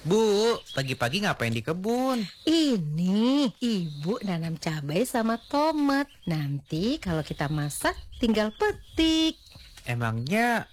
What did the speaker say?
Bu, pagi-pagi ngapain di kebun? Ini ibu nanam cabai sama tomat. Nanti kalau kita masak tinggal petik. Emangnya